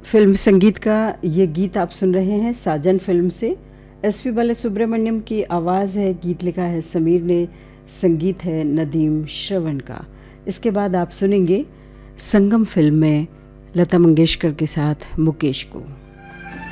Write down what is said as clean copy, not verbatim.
Film संगीत का ये गीत आप सुन रहे हैं साजन फिल्म से। एसपी बालासुब्रमण्यम की आवाज़ है, गीत लिखा है समीर ने, संगीत है नदीम श्रवण का। इसके बाद आप सुनेंगे संगम फिल्म में लता मंगेशकर के साथ मुकेश को।